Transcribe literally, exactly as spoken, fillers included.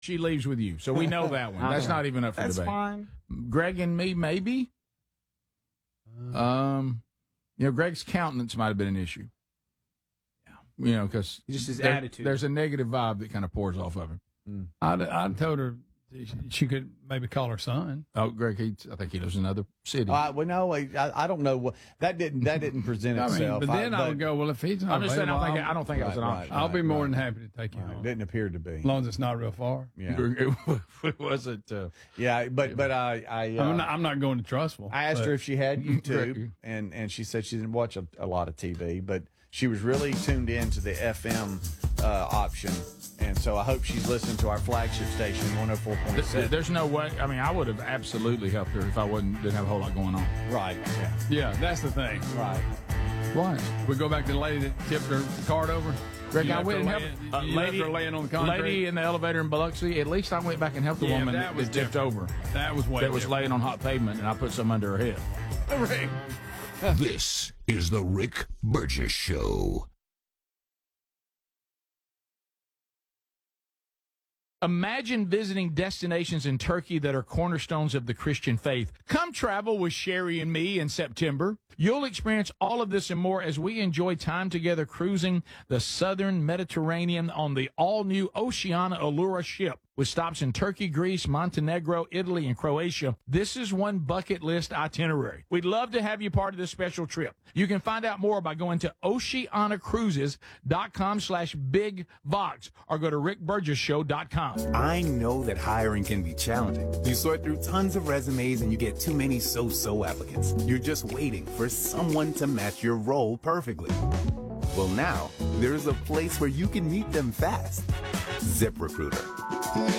she leaves with you. So we know that one. That's not even up for That's debate. fine. Greg and me, maybe. Um, you know, Greg's countenance might have been an issue. Yeah, you know, because Just his there, attitude. There's a negative vibe that kind of pours off of him. Mm. I, I told her she could maybe call her son. Oh, Greg, he, I think he lives in another city. Uh, well, no, I, I don't know what that didn't that didn't present I mean, itself. but then I, I would go, well, if he's not I'm just saying, I don't available, think, I don't think it was an Right, option. I'll right, be more right. than happy to take you Right, home. didn't appear to be. As long as it's not real far. Yeah, It wasn't. Uh, yeah, but but I I uh, I'm, not, I'm not going to Trustful. I asked but- her if she had YouTube, Greg. and and she said she didn't watch a, a lot of T V, but she was really tuned in to the F M uh, option, and so I hope she's listening to our flagship station, one oh four point th- seven. there's no way. I mean, I would have absolutely helped her if I wasn't didn't have a whole lot going on. Right, yeah, Yeah, that's the thing. right. Why? We go back to the lady that tipped her card over. Greg, You I left went her and laying- helped. Uh, you lady, left her laying on the concrete. lady in the elevator in Biloxi. At least I went back and helped the Yeah, woman that that, was that tipped different. over. That was way That was different. laying on hot pavement, and I put some under her head. This is the Rick Burgess Show. Imagine visiting destinations in Turkey that are cornerstones of the Christian faith. Come travel with Sherry and me in September. You'll experience all of this and more as we enjoy time together cruising the southern Mediterranean on the all-new Oceana Allura ship with stops in Turkey, Greece, Montenegro, Italy, and Croatia. This is one bucket list itinerary. We'd love to have you part of this special trip. You can find out more by going to oceanacruises.com slash big vox or go to rick burgess show dot com. I know that hiring can be challenging. You sort through tons of resumes and you get too many so-so applicants. You're just waiting for someone to match your role perfectly. Well, now, there's a place where you can meet them fast. ZipRecruiter.